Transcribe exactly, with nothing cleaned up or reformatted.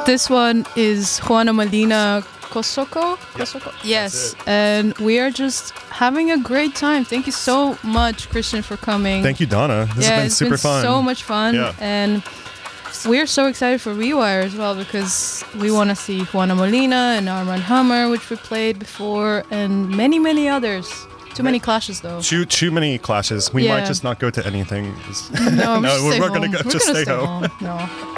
This one is Juana Molina Kosoko. Kosoko? Yes. And we are just having a great time. Thank you so much, Christian, for coming. Thank you, Donna. This yeah, has been it's super been fun. so much fun. Yeah. And we're so excited for Rewire as well because we want to see Juana Molina and Armand Hammer, which we played before, and many, many others. Too many clashes, though. Too too many clashes. We Yeah. might just not go to anything. No, no we're, we're, we're gonna go, We're just gonna stay home. home. No.